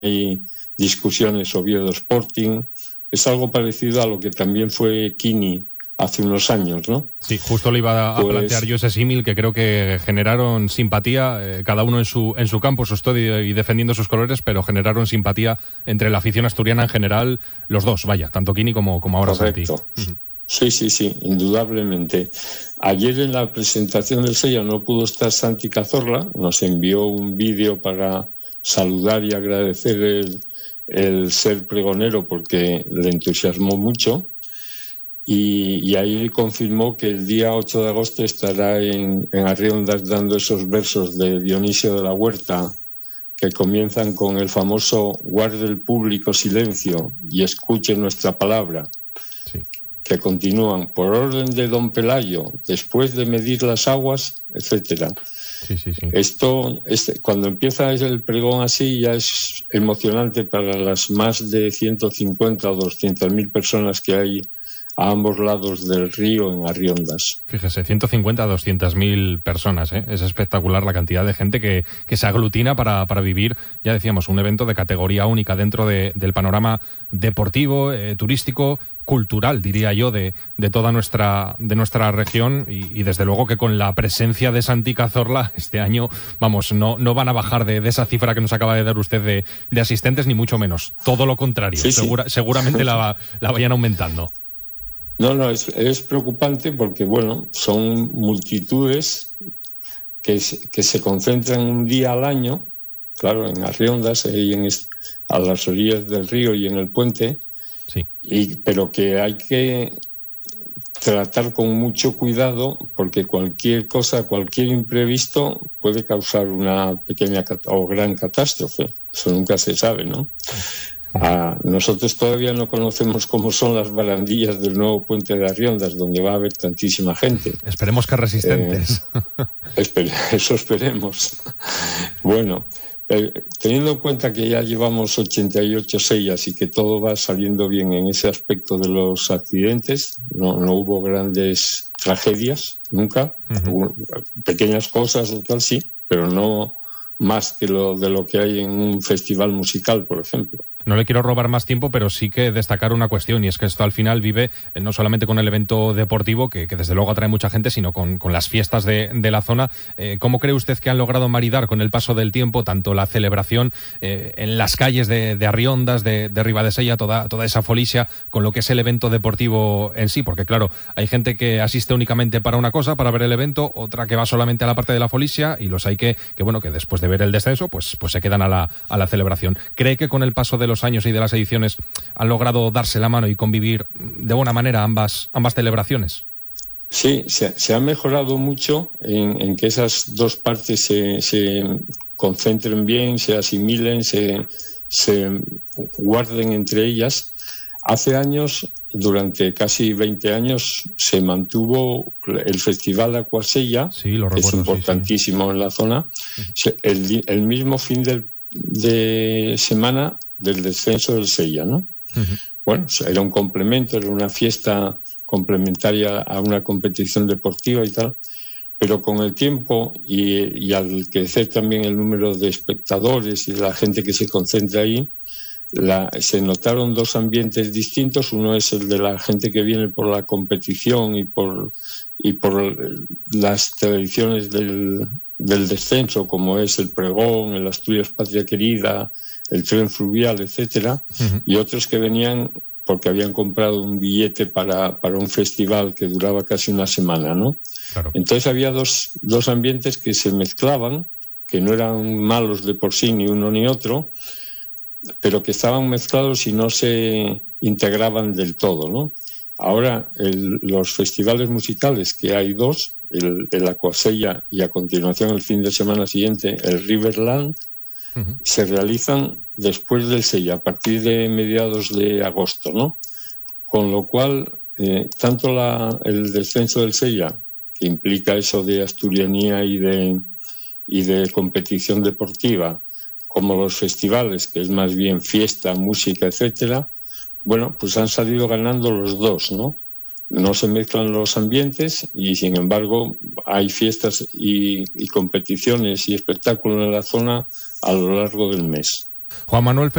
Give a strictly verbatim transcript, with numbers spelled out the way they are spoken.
hay discusiones Oviedo Sporting. Es algo parecido a lo que también fue Kini hace unos años, ¿no? Sí, justo le iba a pues, plantear yo ese símil, que creo que generaron simpatía, eh, cada uno en su en su campo, su estadio y defendiendo sus colores, pero generaron simpatía entre la afición asturiana en general, los dos, vaya, tanto Kini como, como ahora Santi. Correcto. Sí, sí, sí, indudablemente. Ayer en la presentación del Sella no pudo estar Santi Cazorla, nos envió un vídeo para saludar y agradecer el, el ser pregonero porque le entusiasmó mucho. Y, y ahí confirmó que el día ocho de agosto estará en, en Arriondas dando esos versos de Dionisio de la Huerta que comienzan con el famoso guarde el público silencio y escuche nuestra palabra, sí. que continúan por orden de don Pelayo, después de medir las aguas, etcétera. Sí, sí, sí. Esto, este, cuando empieza el pregón así, ya es emocionante para las más de ciento cincuenta o doscientas mil personas que hay a ambos lados del río en Arriondas. Fíjese, ciento cincuenta a doscientas mil personas, ¿eh? Es espectacular la cantidad de gente que, que se aglutina para, para vivir, ya decíamos, un evento de categoría única dentro de, del panorama deportivo, eh, turístico, cultural, diría yo, de, de toda nuestra, de nuestra región y, y desde luego que con la presencia de Santi Cazorla este año, vamos, no, no van a bajar de, de esa cifra que nos acaba de dar usted de, de asistentes, ni mucho menos. Todo lo contrario, sí, segura, sí. seguramente la, la vayan aumentando. No, no, es, es preocupante porque, bueno, son multitudes que, que se concentran un día al año, claro, en Arriondas, y en, a las orillas del río y en el puente, sí. y, pero que hay que tratar con mucho cuidado porque cualquier cosa, cualquier imprevisto puede causar una pequeña o gran catástrofe. Eso nunca se sabe, ¿no? Ah, nosotros todavía no conocemos cómo son las barandillas del nuevo puente de Arriondas, donde va a haber tantísima gente. Esperemos que resistentes. Eh, esper- eso esperemos. Bueno, eh, teniendo en cuenta que ya llevamos ochenta y ocho sellas y que todo va saliendo bien en ese aspecto de los accidentes, no, no hubo grandes tragedias nunca, uh-huh. Pequeñas cosas o tal sí, pero no más que lo de lo que hay en un festival musical, por ejemplo. No le quiero robar más tiempo, pero sí que destacar una cuestión, y es que esto al final vive eh, no solamente con el evento deportivo, que, que desde luego atrae mucha gente, sino con, con las fiestas de, de la zona. Eh, ¿Cómo cree usted que han logrado maridar con el paso del tiempo tanto la celebración eh, en las calles de, de Arriondas, de, de Ribadesella, toda, toda esa folicia, con lo que es el evento deportivo en sí? Porque claro, hay gente que asiste únicamente para una cosa, para ver el evento, otra que va solamente a la parte de la folicia, y los hay que, que bueno, que después de ver el descenso, pues, pues se quedan a la, a la celebración. ¿Cree que con el paso de los años y de las ediciones han logrado darse la mano y convivir de buena manera ambas, ambas celebraciones? Sí, se, se ha mejorado mucho en, en que esas dos partes se, se concentren bien, se asimilen, se, se guarden entre ellas. Hace años, durante casi veinte años, se mantuvo el Festival Acuasella, sí, lo recuerdo, que es importantísimo, sí, sí, en la zona, uh-huh. el, el mismo fin del, de semana del descenso del Sella, ¿no? Uh-huh. Bueno, era un complemento, era una fiesta complementaria a una competición deportiva y tal, pero con el tiempo y, y al crecer también el número de espectadores y de la gente que se concentra ahí, la, se notaron dos ambientes distintos. Uno es el de la gente que viene por la competición y por, y por las tradiciones del, del descenso, como es el pregón, el Asturias Patria Querida, el tren fluvial, etcétera, uh-huh. Y otros que venían porque habían comprado un billete para, para un festival que duraba casi una semana, ¿no? Claro. Entonces había dos, dos ambientes que se mezclaban, que no eran malos de por sí ni uno ni otro, pero que estaban mezclados y no se integraban del todo, ¿no? Ahora el, los festivales musicales, que hay dos, el, el Acuasella y a continuación el fin de semana siguiente el Riverland, uh-huh. se realizan después del Sella, a partir de mediados de agosto, ¿no? Con lo cual, eh, tanto la, el descenso del Sella, que implica eso de asturianía y de, y de competición deportiva, como los festivales, que es más bien fiesta, música, etcétera, bueno, pues han salido ganando los dos, ¿no? No se mezclan los ambientes y, sin embargo, hay fiestas y, y competiciones y espectáculos en la zona a lo largo del mes. Juan Manuel